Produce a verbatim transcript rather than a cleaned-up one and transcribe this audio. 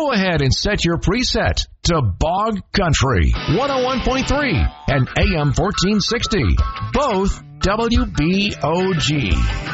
Go ahead and set your preset to Bog Country one oh one point three and A M fourteen sixty, both W B O G.